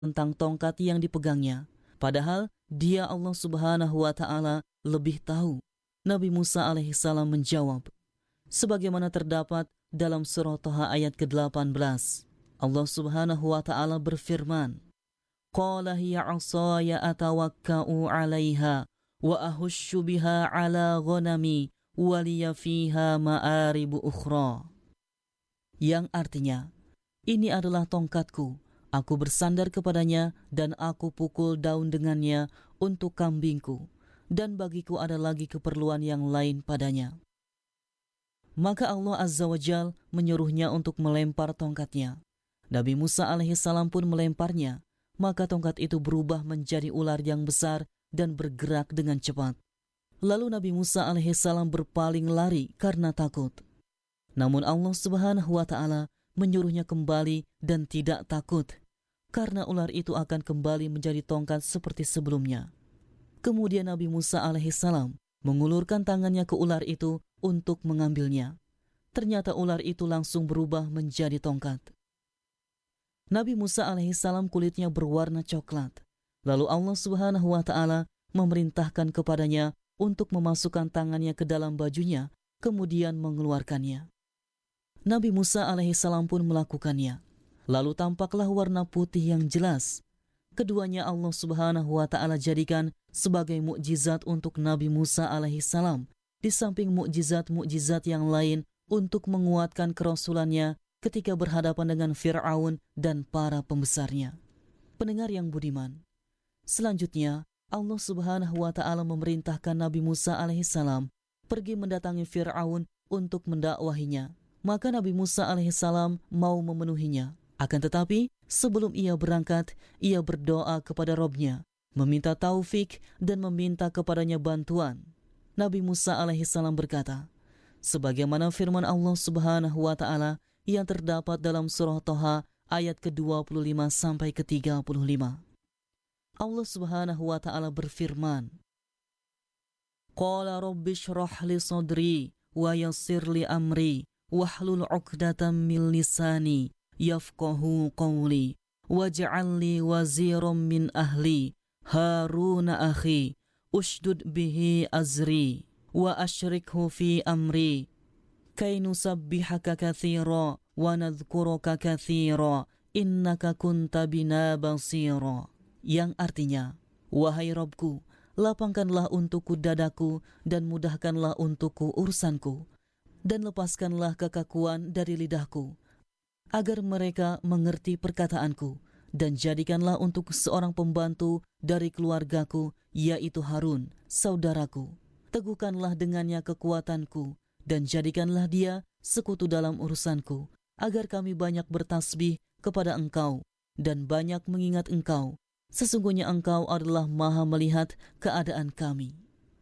tentang tongkat yang dipegangnya. Padahal dia Allah Subhanahu wa Ta'ala lebih tahu. Nabi Musa alaihissalam menjawab, sebagaimana terdapat dalam surah Taha ayat ke-18. Allah Subhanahu wa Ta'ala berfirman, Qala hiya 'asaya atawakka'u 'alaiha wa ahussu biha 'ala ghanami wa liya fiha ma'aribu ukhra. Yang artinya, ini adalah tongkatku, aku bersandar kepadanya dan aku pukul daun dengannya untuk kambingku, dan bagiku ada lagi keperluan yang lain padanya. Maka Allah Azza wa Jal menyuruhnya untuk melempar tongkatnya. Nabi Musa alaihissalam pun melemparnya, maka tongkat itu berubah menjadi ular yang besar dan bergerak dengan cepat. Lalu Nabi Musa alaihissalam berpaling lari karena takut. Namun Allah Subhanahu wa Ta'ala menyuruhnya kembali dan tidak takut, karena ular itu akan kembali menjadi tongkat seperti sebelumnya. Kemudian Nabi Musa alaihissalam mengulurkan tangannya ke ular itu untuk mengambilnya. Ternyata ular itu langsung berubah menjadi tongkat. Nabi Musa alaihissalam kulitnya berwarna coklat. Lalu Allah Subhanahu wa Ta'ala memerintahkan kepadanya untuk memasukkan tangannya ke dalam bajunya, kemudian mengeluarkannya. Nabi Musa alaihissalam pun melakukannya. Lalu tampaklah warna putih yang jelas. Keduanya Allah Subhanahu wa Ta'ala jadikan sebagai mukjizat untuk Nabi Musa alaihissalam, di samping mukjizat-mukjizat yang lain untuk menguatkan kerasulannya ketika berhadapan dengan Fir'aun dan para pembesarnya. Pendengar yang budiman, selanjutnya Allah Subhanahu wa Ta'ala memerintahkan Nabi Musa alaihissalam pergi mendatangi Fir'aun untuk mendakwahinya. Maka Nabi Musa alaihissalam mau memenuhinya. Akan tetapi sebelum ia berangkat, ia berdoa kepada Robnya, meminta taufik dan meminta kepadanya bantuan. Nabi Musa alaihissalam berkata, sebagaimana firman Allah Subhanahu wa Ta'ala yang terdapat dalam surah Taha ayat ke-25 sampai ke-35. Allah Subhanahu wa Ta'ala berfirman, Qala rabbi shrah li sadri wa yassir li amri wahlul 'uqdatam min lisani yafqahu qawli waj'al li waziran min ahli Haruna akhi ushdud bihi azri wa asyrikhu fi amri kay nusabbihaka katsira wa nadhkuruka katsira innaka kunta bina basira. Yang artinya, wahai Rabbku, lapangkanlah untukku dadaku dan mudahkanlah untukku urusanku, dan lepaskanlah kekakuan dari lidahku, agar mereka mengerti perkataanku, dan jadikanlah untuk seorang pembantu dari keluargaku, yaitu Harun, saudaraku. Teguhkanlah dengannya kekuatanku, dan jadikanlah dia sekutu dalam urusanku, agar kami banyak bertasbih kepada Engkau, dan banyak mengingat Engkau. Sesungguhnya Engkau adalah Maha melihat keadaan kami.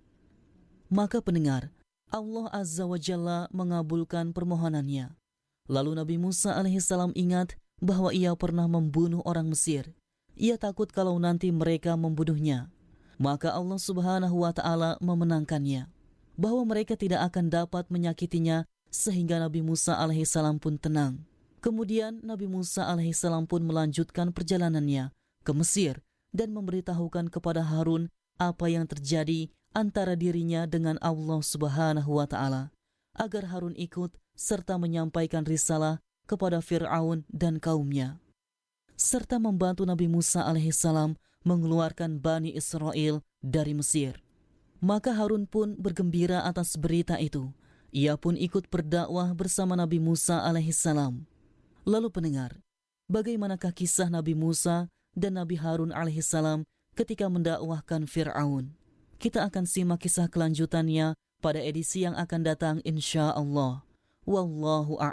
Maka pendengar, Allah Azza wa Jalla mengabulkan permohonannya. Lalu Nabi Musa alaihissalam ingat bahwa ia pernah membunuh orang Mesir. Ia takut kalau nanti mereka membunuhnya. Maka Allah Subhanahu wa Ta'ala memenangkannya, bahwa mereka tidak akan dapat menyakitinya, sehingga Nabi Musa alaihissalam pun tenang. Kemudian Nabi Musa alaihissalam pun melanjutkan perjalanannya ke Mesir dan memberitahukan kepada Harun apa yang terjadi antara dirinya dengan Allah Subhanahu wa Ta'ala, agar Harun ikut serta menyampaikan risalah kepada Fir'aun dan kaumnya, serta membantu Nabi Musa alaihissalam mengeluarkan Bani Israel dari Mesir. Maka Harun pun bergembira atas berita itu. Ia pun ikut berdakwah bersama Nabi Musa alaihissalam. Lalu pendengar, bagaimanakah kisah Nabi Musa dan Nabi Harun alaihissalam ketika mendakwahkan Fir'aun? Kita akan simak kisah kelanjutannya pada edisi yang akan datang insya Allah. Wallahu a'lam.